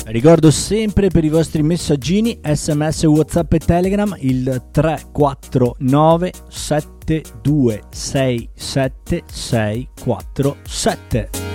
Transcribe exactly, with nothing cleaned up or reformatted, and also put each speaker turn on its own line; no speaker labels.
Ricordo sempre per i vostri messaggini, sms, whatsapp e telegram il tre quattro nove sette due sei sette sei quattro sette.